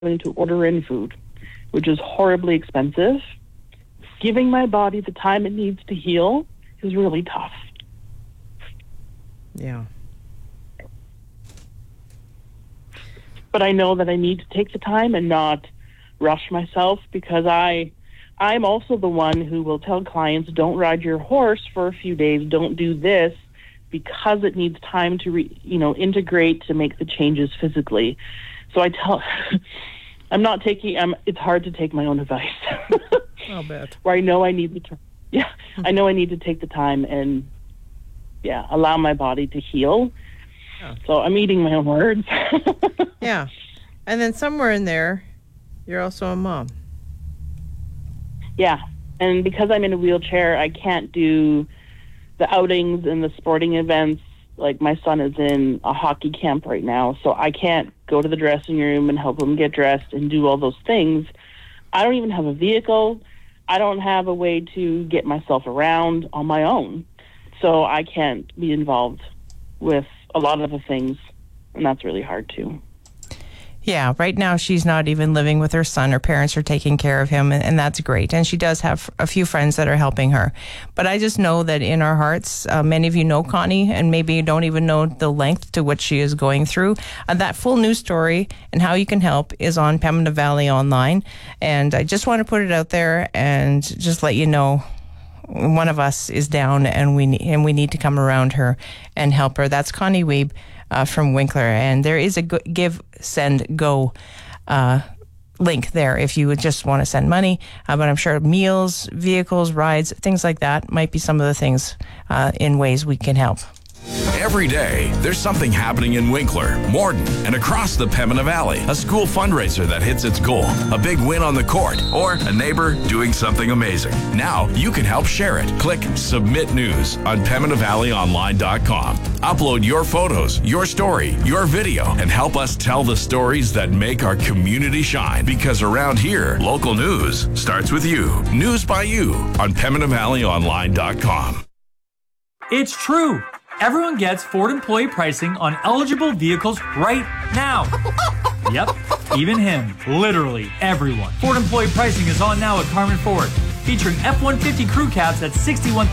having to order in food, which is horribly expensive. Giving my body the time it needs to heal is really tough. Yeah. But I know that I need to take the time and not rush myself, because I'm also the one who will tell clients, don't ride your horse for a few days, don't do this, because it needs time to integrate, to make the changes physically. So I tell, it's hard to take my own advice. I'll bet. Where I know I need I know I need to take the time and allow my body to heal. Yeah. So I'm eating my own words. Yeah. And then somewhere in there, you're also a mom. Yeah. And because I'm in a wheelchair, I can't do the outings and the sporting events. Like, my son is in a hockey camp right now, so I can't go to the dressing room and help him get dressed and do all those things. I don't even have a vehicle. I don't have a way to get myself around on my own. So I can't be involved with a lot of the things, and that's really hard too. Yeah, right now she's not even living with her son. Her parents are taking care of him, and that's great. And she does have a few friends that are helping her. But I just know that in our hearts, many of you know Connie, and maybe you don't even know the length to which she is going through. That full news story and how you can help is on Pembina Valley Online. And I just want to put it out there and just let you know, one of us is down, and we need to come around her and help her. That's Connie Wiebe from Winkler, and there is a Give, Send, Go link there if you would just want to send money. But I'm sure meals, vehicles, rides, things like that might be some of the things in ways we can help. Every day, there's something happening in Winkler, Morden, and across the Pembina Valley. A school fundraiser that hits its goal, a big win on the court, or a neighbor doing something amazing. Now, you can help share it. Click Submit News on PembinaValleyOnline.com. Upload your photos, your story, your video, and help us tell the stories that make our community shine. Because around here, local news starts with you. News by you on PembinaValleyOnline.com. It's true. Everyone gets Ford employee pricing on eligible vehicles right now. Yep, even him. Literally everyone. Ford employee pricing is on now at Carmen Ford, featuring F-150 crew cabs at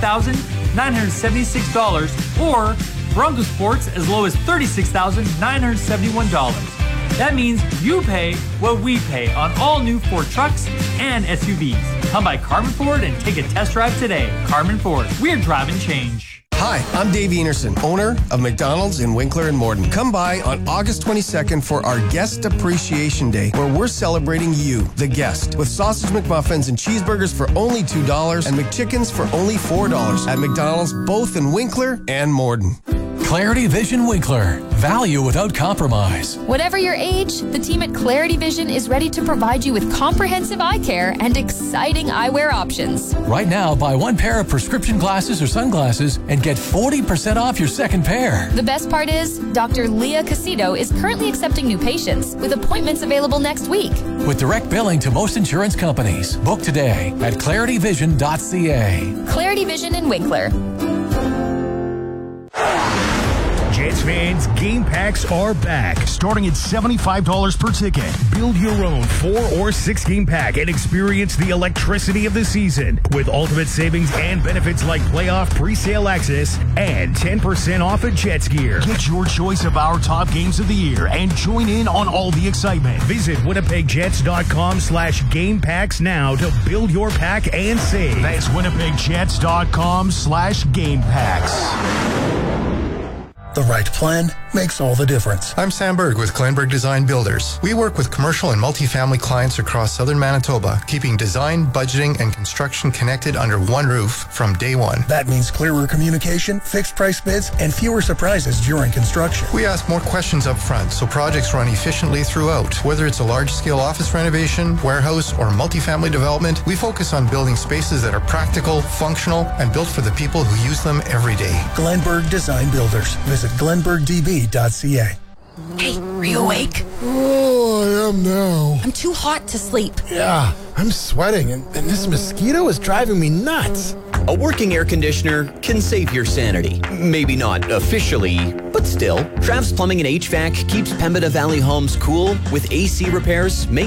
$61,976 or Bronco Sports as low as $36,971. That means you pay what we pay on all new Ford trucks and SUVs. Come by Carmen Ford and take a test drive today. Carmen Ford, we're driving change. Hi, I'm Dave Enerson, owner of McDonald's in Winkler and Morden. Come by on August 22nd for our Guest Appreciation Day, where we're celebrating you, the guest, with sausage McMuffins and cheeseburgers for only $2 and McChickens for only $4 at McDonald's, both in Winkler and Morden. Clarity Vision Winkler. Value without compromise. Whatever your age, the team at Clarity Vision is ready to provide you with comprehensive eye care and exciting eyewear options. Right now, buy one pair of prescription glasses or sunglasses and get 40% off your second pair. The best part is, Dr. Leah Casito is currently accepting new patients with appointments available next week. With direct billing to most insurance companies. Book today at clarityvision.ca. Clarity Vision in Winkler. Jets fans, game packs are back, starting at $75 per ticket. Build your own 4 or 6 game pack and experience the electricity of the season with ultimate savings and benefits like playoff pre-sale access and 10% off at Jets gear. Get your choice of our top games of the year and join in on all the excitement. Visit WinnipegJets.com/game packs now to build your pack and save. That's WinnipegJets.com/game packs. The right plan makes all the difference. I'm Sam Berg with Glenberg Design Builders. We work with commercial and multifamily clients across southern Manitoba, keeping design, budgeting, and construction connected under one roof from day one. That means clearer communication, fixed price bids, and fewer surprises during construction. We ask more questions up front so projects run efficiently throughout. Whether it's a large-scale office renovation, warehouse, or multifamily development, we focus on building spaces that are practical, functional, and built for the people who use them every day. Glenberg Design Builders. Visit glenbergdb.ca. Hey, are you awake? Oh, I am now. I'm too hot to sleep. Yeah, I'm sweating, and this mosquito is driving me nuts. A working air conditioner can save your sanity. Maybe not officially, but But still, Trav's Plumbing and HVAC keeps Pembina Valley homes cool with AC repairs,